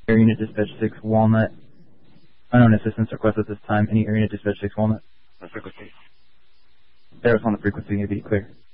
Air Unit Dispatch 6 Walnut. Unknown assistance request at this time. Any Air Unit Dispatch 6 Walnut? The frequency. There's on the frequency to be clear.